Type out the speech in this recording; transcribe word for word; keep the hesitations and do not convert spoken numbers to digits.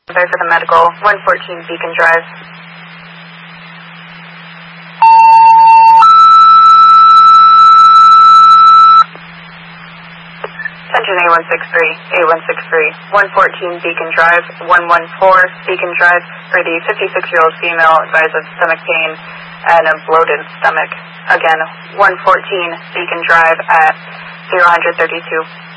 There for the medical, one fourteen Beacon Drive. Attention A one six three, A one six three, one fourteen Beacon Drive, one one four Beacon Drive for the fifty-six-year-old female advised of stomach pain and a bloated stomach. Again, one fourteen Beacon Drive at zero one three two.